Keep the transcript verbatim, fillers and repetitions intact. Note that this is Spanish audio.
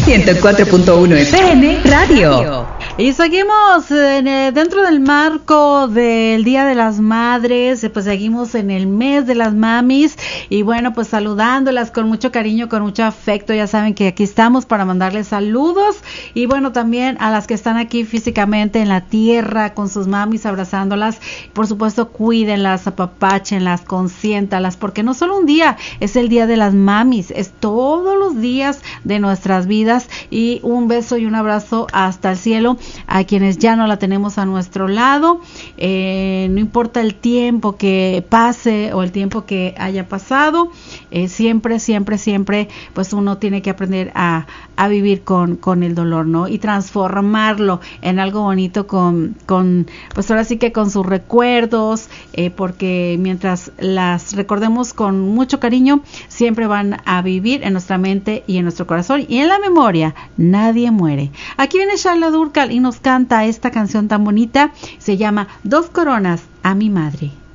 ciento cuatro punto uno F M Radio. Y seguimos en, eh, dentro del marco del Día de las Madres, eh, pues seguimos en el mes de las mamis y bueno, pues saludándolas con mucho cariño, con mucho afecto. Ya saben que aquí estamos para mandarles saludos y bueno, también a las que están aquí físicamente en la tierra con sus mamis, abrazándolas. Por supuesto, cuídenlas, apapáchenlas, consiéntalas, porque no solo un día es el Día de las Mamis, es todos los días de nuestras vidas. Y un beso y un abrazo hasta el cielo a quienes ya no la tenemos a nuestro lado. Eh, no importa el tiempo que pase o el tiempo que haya pasado, eh, siempre, siempre, siempre, pues uno tiene que aprender a, a vivir con, con el dolor, ¿no? Y transformarlo en algo bonito con, con pues ahora sí que con sus recuerdos, eh, porque mientras las recordemos con mucho cariño, siempre van a vivir en nuestra mente y en nuestro corazón y en la memoria. Nadie muere. Aquí viene Charla Durcal y nos canta esta canción tan bonita, se llama Dos Coronas a mi madre.